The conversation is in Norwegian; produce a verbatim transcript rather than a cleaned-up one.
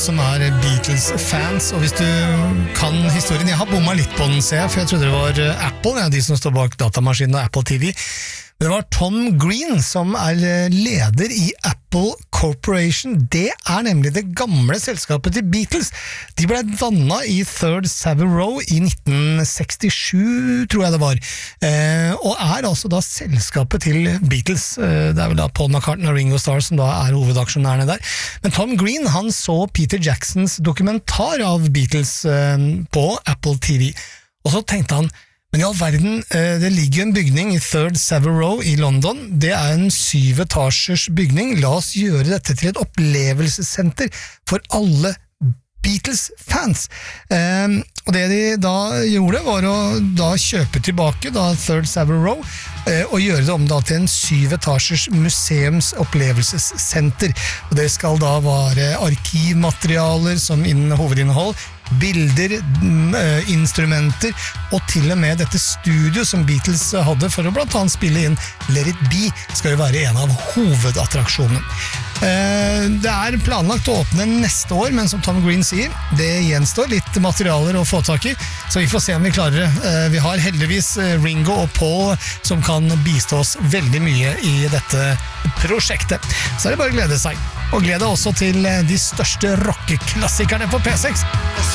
som er Beatles-fans, og hvis du kan historien, jeg har bommet litt på den, ser jeg, for jeg trodde det var Apple, ja, de som står bak datamaskinen og Apple T V, men det var Tom Green som er leder i Apple Corporation. Det er nemlig det gamle selskapet til Beatles. De ble dannet i Third Savile Row i nitten sekstisju, tror jeg det var, eh, og er altså da selskapet til Beatles. Eh, det er vel da Paul McCartney og Ringo Starr som da er hovedaksjonærene der. Men Tom Green, han så Peter Jacksons dokumentar av Beatles eh, på Apple T V, og så tenkte han, men i all verden, det ligger en bygning i Third Savile Row i London. Det er en syv etasjers bygning. La oss gjøre dette til et opplevelsessenter for alle Beatles-fans. Eh, og det de da gjorde var å da kjøpe tilbake da Third Savile Row eh, og gjøre det om da til en syv etasjers museumsopplevelsessenter. Og det skal da være arkivmaterialer som innen hovedinnhold, bilder, instrumenter og til og med dette studio som Beatles hadde for å blant annet spille inn Let It Be skal jo være en av hovedattraksjonene. Det er planlagt å åpne neste år, men som Tom Green sier, det gjenstår litt materialer å få tak i, så vi får se om vi klarer det. Vi har heldigvis Ringo og Paul som kan bistå oss veldig mye i dette prosjektet. Så er det bare å glede seg. Og glede også til de største rockeklassikerne på P seks.